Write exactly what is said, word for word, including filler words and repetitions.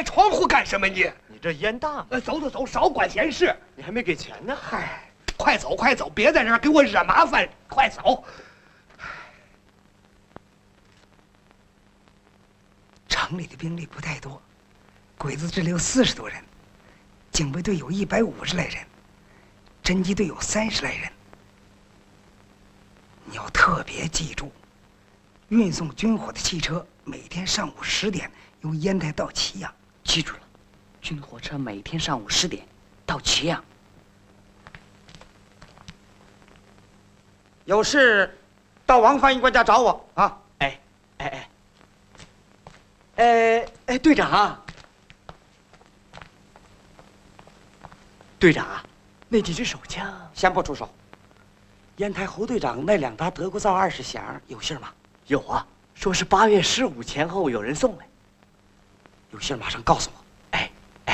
开窗户干什么你？ 你这烟大吗？ 呃，走走走，少管闲事。 你还没给钱呢。 嗨，快走快走，别在这儿给我惹麻烦，快走。城里的兵力不太多，鬼子支里有四十多人，警备队有一百五十来人，侦缉队有三十来人。你要特别记住，运送军火的汽车每天上午十点由烟台到祁阳。 记住了，军火车每天上午十点到祁阳。 有事到王翻译官家找我啊！ 哎哎哎，哎哎，队长，队长，那几支手枪先不出手。烟台侯队长那两沓德国造二十响有信吗？ 有啊，说是八月十五前后有人送来。 有信马上告诉我。